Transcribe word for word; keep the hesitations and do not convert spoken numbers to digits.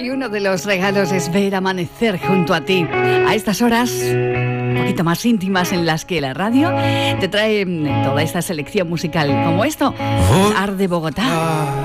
Y uno de los regalos es ver amanecer junto a ti. A estas horas, un poquito más íntimas, en las que la radio te trae toda esta selección musical, como esto, Arde Bogotá.